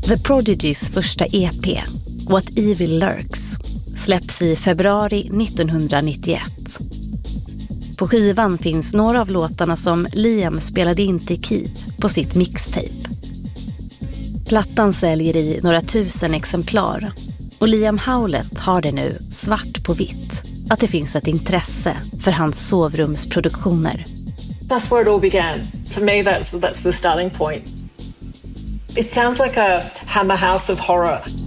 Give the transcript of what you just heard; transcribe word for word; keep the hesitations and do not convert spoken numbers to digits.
The Prodigys första E P, What Evil Lurks, släpps i februari nittonhundranittioett. På skivan finns några av låtarna som Liam spelade in till Keith på sitt mixtape. Plattan säljer i några tusen exemplar och Liam Howlett har det nu svart på vitt att det finns ett intresse för hans sovrumsproduktioner. That's where it all began. For me, that's that's the starting point. It sounds like a Hammer House of horror.